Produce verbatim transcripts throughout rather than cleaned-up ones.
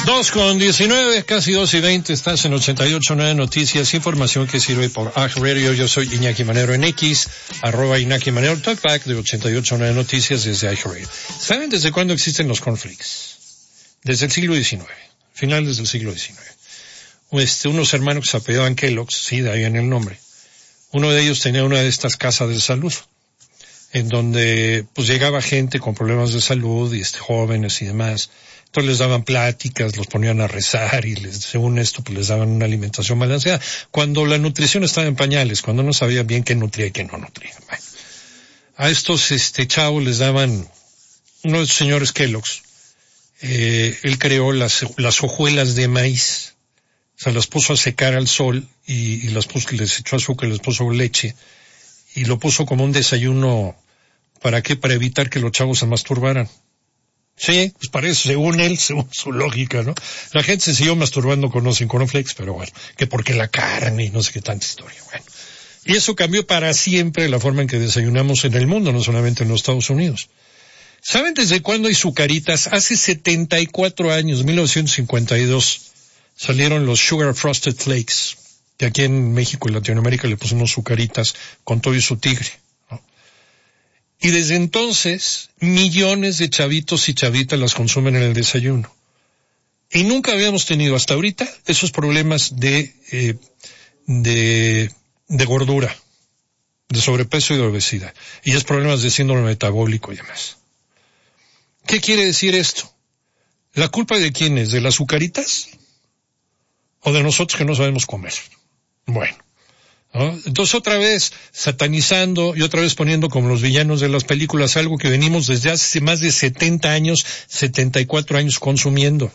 Dos con diecinueve, casi dos y veinte, estás en ochenta y ocho punto nueve Noticias, información que sirve por A J Radio. Yo soy Iñaki Manero en X, arroba Iñaki Manero, talkback de ochenta y ocho punto nueve Noticias desde A J Radio. ¿Saben desde cuándo existen los cornflakes? Desde el siglo diecinueve, finales del siglo diecinueve. Este, unos hermanos que se apellidaban Kellogg's, sí, de ahí viene el nombre. Uno de ellos tenía una de estas casas de salud, en donde pues llegaba gente con problemas de salud, y este, jóvenes y demás. Entonces les daban pláticas, los ponían a rezar y les, según esto pues les daban una alimentación balanceada. Cuando la nutrición estaba en pañales, cuando no sabían bien qué nutría y qué no nutría. Bueno, a estos este chavos les daban, uno de estos señores Kellogg's, eh, él creó las, las hojuelas de maíz. O sea, las puso a secar al sol y, y las puso, les echó azúcar, les puso leche y lo puso como un desayuno. ¿Para qué? Para evitar que los chavos se masturbaran. Sí, pues para eso, según él, según su lógica, ¿no? La gente se siguió masturbando con los cornflakes, pero bueno, que porque la carne y no sé qué tanta historia, bueno. Y eso cambió para siempre la forma en que desayunamos en el mundo, no solamente en los Estados Unidos. ¿Saben desde cuándo hay Zucaritas? Hace setenta y cuatro años, mil novecientos cincuenta y dos, salieron los Sugar Frosted Flakes, que aquí en México y Latinoamérica le pusimos Zucaritas con todo y su tigre. Y desde entonces, millones de chavitos y chavitas las consumen en el desayuno. Y nunca habíamos tenido hasta ahorita esos problemas de, eh, de, de gordura, de sobrepeso y de obesidad. Y es problemas de síndrome metabólico y demás. ¿Qué quiere decir esto? ¿La culpa de quién es? ¿De las Zucaritas? ¿O de nosotros que no sabemos comer? Bueno. ¿No? Entonces otra vez satanizando y otra vez poniendo como los villanos de las películas algo que venimos desde hace más de setenta años, setenta y cuatro años consumiendo.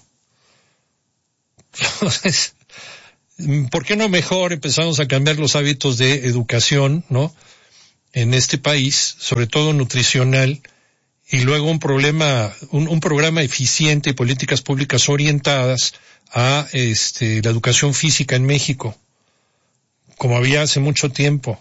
Entonces, ¿por qué no mejor empezamos a cambiar los hábitos de educación, ¿no? En este país, sobre todo nutricional, y luego un problema, un, un programa eficiente y políticas públicas orientadas a este la educación física en México, como había hace mucho tiempo.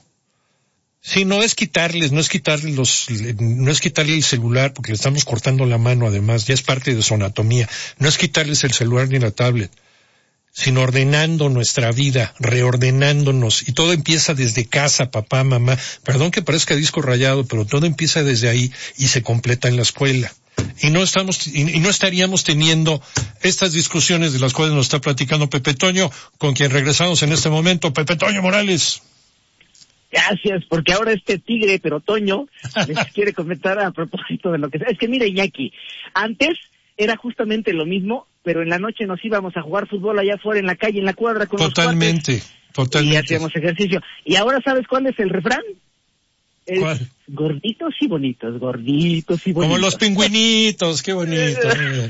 Sí, no es quitarles, no es quitarles los, no es quitarle el celular, porque le estamos cortando la mano además, ya es parte de su anatomía. No es quitarles el celular ni la tablet, sino ordenando nuestra vida, reordenándonos, y todo empieza desde casa, papá, mamá. Perdón que parezca disco rayado, pero todo empieza desde ahí y se completa en la escuela. Y no estamos, y, y no estaríamos teniendo estas discusiones de las cuales nos está platicando Pepe Toño, con quien regresamos en este momento. Pepe Toño Morales. Gracias, porque ahora este tigre, pero Toño, les quiere comentar a propósito de lo que... Es que mire, Iñaki, antes era justamente lo mismo, pero en la noche nos íbamos a jugar fútbol allá afuera en la calle, en la cuadra con totalmente, los cuates. Totalmente. Y hacíamos ejercicio. Y ahora, ¿sabes cuál es el refrán? Es ¿cuál? Gorditos y bonitos, gorditos y bonitos. Como los pingüinitos, qué bonito.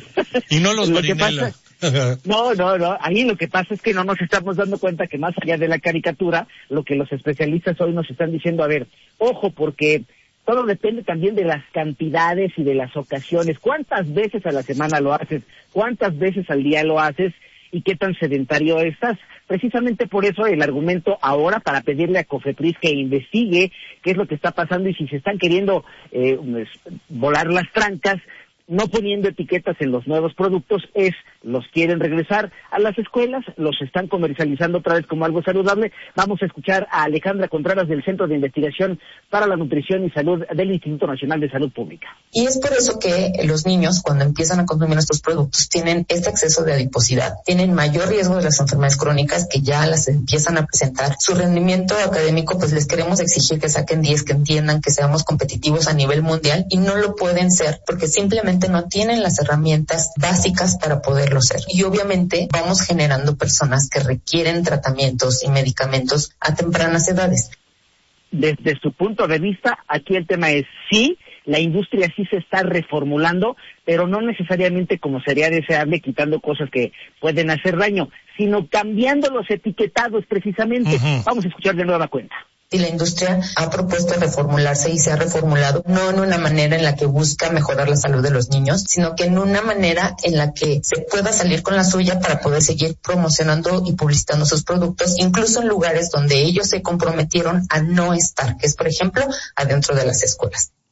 Y no los marinela. No, no, no. Ahí lo que pasa es que no nos estamos dando cuenta que más allá de la caricatura, lo que los especialistas hoy nos están diciendo, a ver, ojo, porque todo depende también de las cantidades y de las ocasiones. ¿Cuántas veces a la semana lo haces? ¿Cuántas veces al día lo haces? ¿Y qué tan sedentario estás? Precisamente por eso el argumento ahora para pedirle a COFEPRIS que investigue qué es lo que está pasando y si se están queriendo eh, volar las trancas, no poniendo etiquetas en los nuevos productos, es los quieren regresar a las escuelas, los están comercializando otra vez como algo saludable. Vamos a escuchar a Alejandra Contreras del Centro de Investigación para la Nutrición y Salud del Instituto Nacional de Salud Pública. Y es por eso que los niños, cuando empiezan a consumir estos productos, tienen este exceso de adiposidad, tienen mayor riesgo de las enfermedades crónicas que ya las empiezan a presentar. Su rendimiento académico, pues les queremos exigir que saquen diez, que entiendan, que seamos competitivos a nivel mundial, y no lo pueden ser porque simplemente no tienen las herramientas básicas para poderlo ser. Y obviamente vamos generando personas que requieren tratamientos y medicamentos a tempranas edades. Desde su punto de vista, aquí el tema es sí, la industria sí se está reformulando, pero no necesariamente como sería deseable, quitando cosas que pueden hacer daño, sino cambiando los etiquetados precisamente. Uh-huh. Vamos a escuchar de nueva cuenta. Y la industria ha propuesto reformularse y se ha reformulado no en una manera en la que busca mejorar la salud de los niños, sino que en una manera en la que se pueda salir con la suya para poder seguir promocionando y publicitando sus productos, incluso en lugares donde ellos se comprometieron a no estar, que es, por ejemplo, adentro de las escuelas.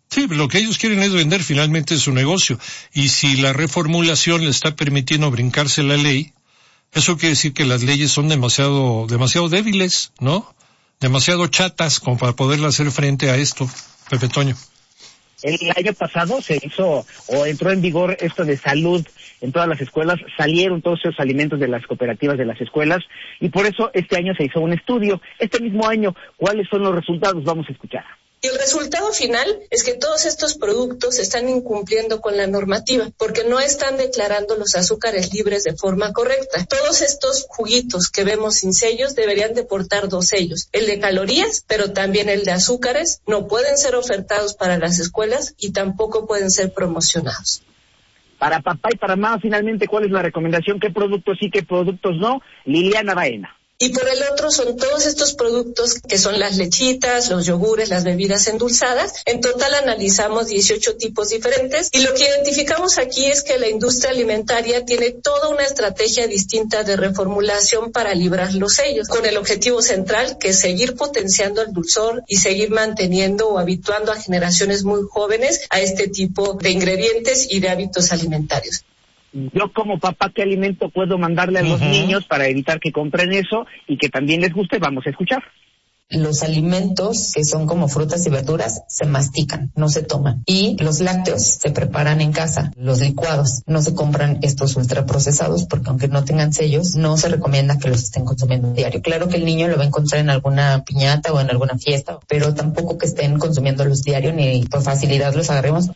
Sí, lo que ellos quieren es vender finalmente su negocio. Y si la reformulación le está permitiendo brincarse la ley, eso quiere decir que las leyes son demasiado, demasiado débiles, ¿no? Demasiado chatas como para poderle hacer frente a esto, Pepe Toño. El año pasado se hizo o entró en vigor esto de salud en todas las escuelas, salieron todos esos alimentos de las cooperativas de las escuelas y por eso este año se hizo un estudio. Este mismo año, ¿cuáles son los resultados? Vamos a escuchar. Y el resultado final es que todos estos productos están incumpliendo con la normativa porque no están declarando los azúcares libres de forma correcta. Todos estos juguitos que vemos sin sellos deberían de portar dos sellos, el de calorías, pero también el de azúcares. No pueden ser ofertados para las escuelas y tampoco pueden ser promocionados. Para papá y para mamá, finalmente, ¿cuál es la recomendación? ¿Qué productos sí, qué productos no? Liliana Baena. Y por el otro son todos estos productos que son las lechitas, los yogures, las bebidas endulzadas. En total analizamos dieciocho tipos diferentes y lo que identificamos aquí es que la industria alimentaria tiene toda una estrategia distinta de reformulación para librar los sellos, con el objetivo central que es seguir potenciando el dulzor y seguir manteniendo o habituando a generaciones muy jóvenes a este tipo de ingredientes y de hábitos alimentarios. Yo como papá, ¿qué alimento puedo mandarle a los uh-huh. niños para evitar que compren eso y que también les guste? Vamos a escuchar. Los alimentos que son como frutas y verduras se mastican, no se toman. Y los lácteos se preparan en casa. Los licuados no se compran estos ultraprocesados porque aunque no tengan sellos, no se recomienda que los estén consumiendo diario. Claro que el niño lo va a encontrar en alguna piñata o en alguna fiesta, pero tampoco que estén consumiéndolos diario ni por facilidad los agarremos.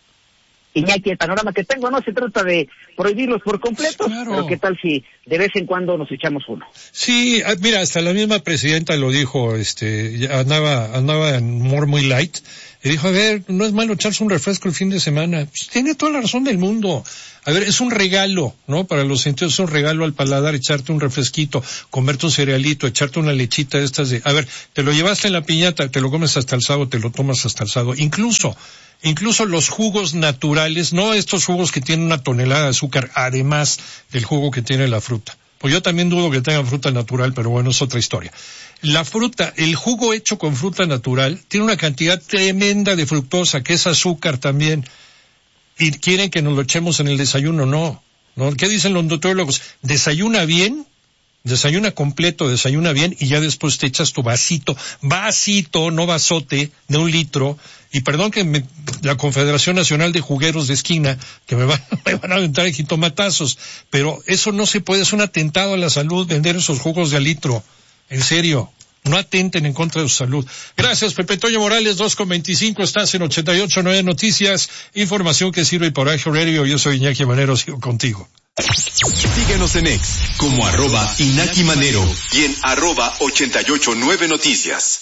Iñaki, el panorama que tengo no se trata de prohibirlos por completo, claro. Pero ¿qué tal si de vez en cuando nos echamos uno? Sí, mira, hasta la misma presidenta lo dijo, este, andaba, andaba en humor muy light, y dijo, a ver, no es malo echarse un refresco el fin de semana. Pues tiene toda la razón del mundo. A ver, es un regalo, ¿no? Para los sentidos es un regalo al paladar echarte un refresquito, comerte un cerealito, echarte una lechita de estas de, a ver, te lo llevaste en la piñata, te lo comes hasta el sábado, te lo tomas hasta el sábado, incluso, Incluso los jugos naturales, no estos jugos que tienen una tonelada de azúcar, además del jugo que tiene la fruta. Pues yo también dudo que tengan fruta natural, pero bueno, es otra historia. La fruta, el jugo hecho con fruta natural, tiene una cantidad tremenda de fructosa, que es azúcar también. Y quieren que nos lo echemos en el desayuno, no. ¿No? ¿Qué dicen los nutriólogos? Desayuna bien, desayuna completo, desayuna bien, y ya después te echas tu vasito, vasito, no vasote, de un litro. Y perdón que me, la Confederación Nacional de Jugueros de Esquina, que me van, me van a aventar jitomatazos, pero eso no se puede, es un atentado a la salud vender esos jugos de a litro. En serio, no atenten en contra de su salud. Gracias, Pepe Toño Morales, dos con veinticinco, estás en ochenta y ocho punto nueve Noticias, información que sirve por iHeartRadio. Yo soy Iñaki Manero, sigo contigo. Síguenos en X como arroba Iñaki Manero y en arroba ochenta y ocho punto nueve Noticias.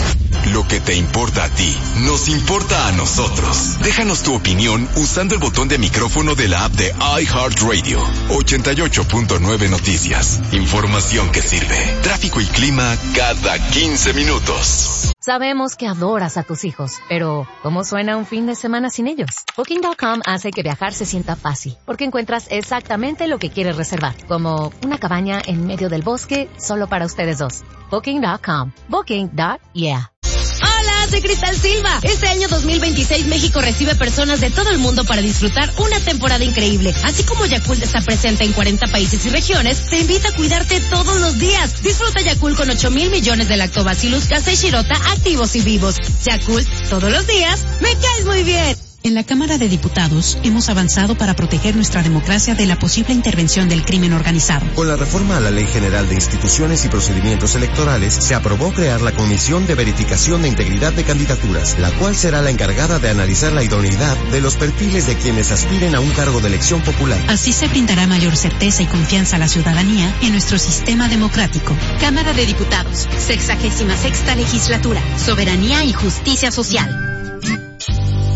Lo que te importa a ti, nos importa a nosotros. Déjanos tu opinión usando el botón de micrófono de la app de iHeartRadio. ochenta y ocho punto nueve Noticias. Información que sirve. Tráfico y clima cada quince minutos. Sabemos que adoras a tus hijos, pero ¿cómo suena un fin de semana sin ellos? Booking punto com hace que viajar se sienta fácil, porque encuentras exactamente lo que quieres reservar, como una cabaña en medio del bosque solo para ustedes dos. Booking punto com. Booking. Yeah. Hola, soy Cristal Silva. Este año dos mil veintiséis México recibe personas de todo el mundo para disfrutar una temporada increíble. Así como Yakult está presente en cuarenta países y regiones, te invita a cuidarte todos los días. Disfruta Yakult con ocho mil millones de Lactobacillus casei shirota activos y vivos. Yakult, todos los días, me caes muy bien. En la Cámara de Diputados hemos avanzado para proteger nuestra democracia de la posible intervención del crimen organizado. Con la reforma a la Ley General de Instituciones y Procedimientos Electorales, se aprobó crear la Comisión de Verificación de Integridad de Candidaturas, la cual será la encargada de analizar la idoneidad de los perfiles de quienes aspiren a un cargo de elección popular. Así se brindará mayor certeza y confianza a la ciudadanía en nuestro sistema democrático. Cámara de Diputados, sexagésima sexta legislatura, Soberanía y Justicia Social.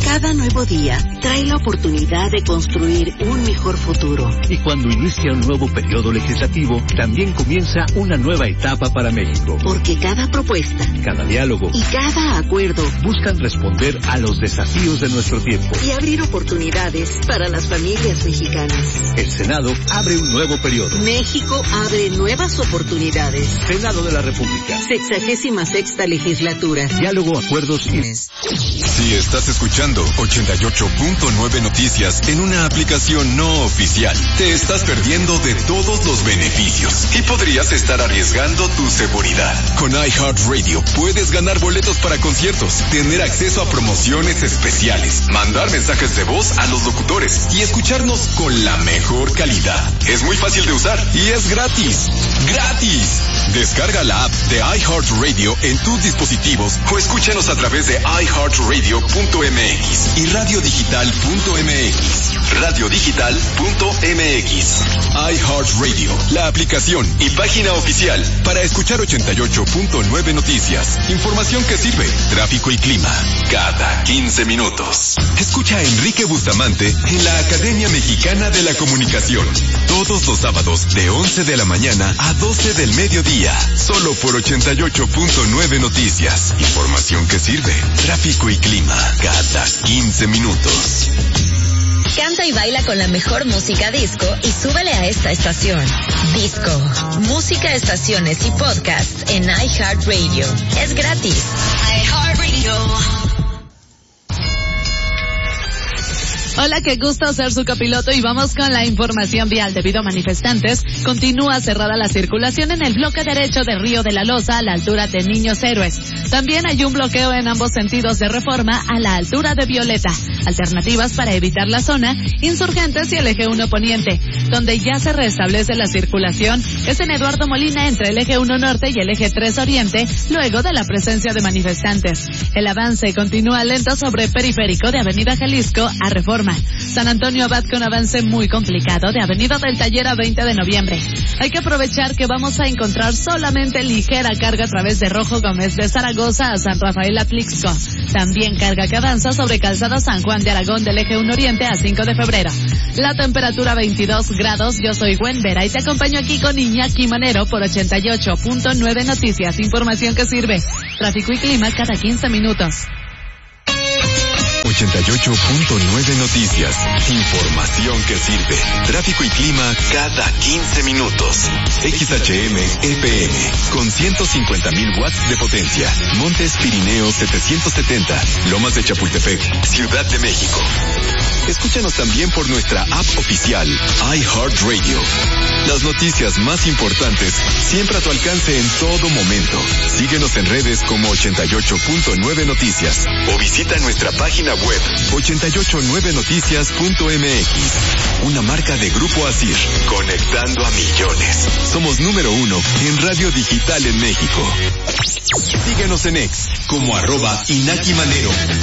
Cada nuevo día trae la oportunidad de construir un mejor futuro. Y cuando inicia un nuevo periodo legislativo, también comienza una nueva etapa para México. Porque cada propuesta, cada diálogo y cada acuerdo buscan responder a los desafíos de nuestro tiempo y abrir oportunidades para las familias mexicanas. El Senado abre un nuevo periodo. México abre nuevas oportunidades. Senado de la República. Sexagésima sexta legislatura. Diálogo, acuerdos y... Si estás escuchando ochenta y ocho punto nueve Noticias en una aplicación no oficial, te estás perdiendo de todos los beneficios y podrías estar arriesgando tu seguridad. Con iHeartRadio puedes ganar boletos para conciertos, tener acceso a promociones especiales, mandar mensajes de voz a los locutores y escucharnos con la mejor calidad. Es muy fácil de usar y es gratis. ¡Gratis! Descarga la app de iHeartRadio en tus dispositivos o escúchanos a través de i heart radio punto m x y radio digital punto m x. radio digital punto m x. iHeartRadio, la aplicación y página oficial para escuchar ochenta y ocho punto nueve Noticias. Información que sirve, tráfico y clima, cada quince minutos. Escucha a Enrique Bustamante en la Academia Mexicana de la Comunicación. Todos los sábados de once de la mañana a doce del mediodía. Solo por ochenta y ocho punto nueve Noticias. Información que sirve, tráfico y clima, cada quince minutos. Canta y baila con la mejor música disco y súbele a esta estación. Disco, música, estaciones y podcasts en iHeartRadio. Es gratis. iHeartRadio. Hola, qué gusto ser su copiloto y vamos con la información vial. Debido a manifestantes, continúa cerrada la circulación en el bloque derecho de Río de la Loza a la altura de Niños Héroes. También hay un bloqueo en ambos sentidos de Reforma a la altura de Violeta. Alternativas para evitar la zona, Insurgentes y el eje uno Poniente. Donde ya se restablece la circulación es en Eduardo Molina entre el eje uno Norte y el eje tres Oriente, luego de la presencia de manifestantes. El avance continúa lento sobre Periférico de Avenida Jalisco a Reforma. San Antonio Abad con avance muy complicado de Avenida del Taller a veinte de noviembre. Hay que aprovechar que vamos a encontrar solamente ligera carga a través de Rojo Gómez de Zaragoza a San Rafael Atlixco. También carga que avanza sobre Calzada San Juan de Aragón del eje uno Oriente a cinco de febrero. La temperatura veintidós grados. Yo soy Gwen Vera y te acompaño aquí con Iñaki Manero por ochenta y ocho punto nueve Noticias. Información que sirve. Tráfico y clima cada quince minutos. ochenta y ocho punto nueve Noticias. Información que sirve. Tráfico y clima cada quince minutos. X H M E P M con ciento cincuenta mil watts de potencia. Montes Pirineos setecientos setenta. Lomas de Chapultepec, Ciudad de México. Escúchanos también por nuestra app oficial iHeartRadio. Las noticias más importantes siempre a tu alcance en todo momento. Síguenos en redes como ochenta y ocho punto nueve Noticias o visita nuestra página web ochenta y ocho nueve noticias punto m x. Una marca de Grupo Asir, conectando a millones. Somos número uno en radio digital en México. Síguenos en X como arroba Inaki Manero.